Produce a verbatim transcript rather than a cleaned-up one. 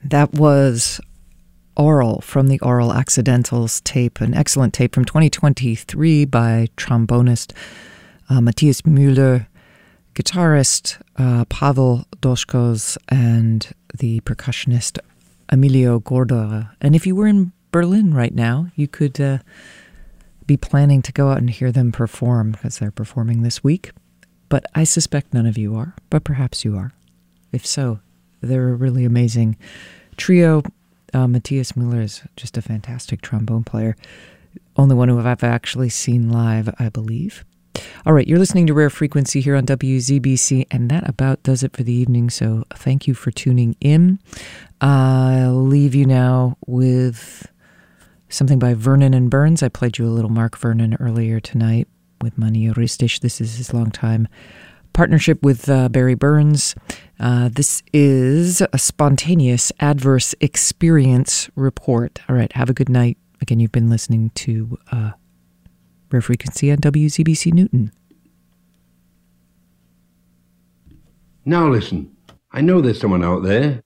That was Aural from the Aural Accidentals tape, an excellent tape from twenty twenty-three by trombonist uh, Matthias Müller, guitarist uh, Pavel Doschkos, and the percussionist Emilio Gorda. And if you were in Berlin right now, you could uh, be planning to go out and hear them perform, because they're performing this week. But I suspect none of you are, but perhaps you are. If so, they're a really amazing trio. Uh, Matthias Müller is just a fantastic trombone player. Only one who I've actually seen live, I believe. All right, you're listening to Rare Frequency here on W Z B C, and that about does it for the evening, so thank you for tuning in. I'll leave you now with something by Vernon and Burns. I played you a little Mark Vernon earlier tonight with Mani Ristish. This is his longtime partnership with uh, Barry Burns. Uh, this is a spontaneous adverse experience report. All right, have a good night. Again, you've been listening to uh, Rare Frequency on W Z B C Newton. Now listen, I know there's someone out there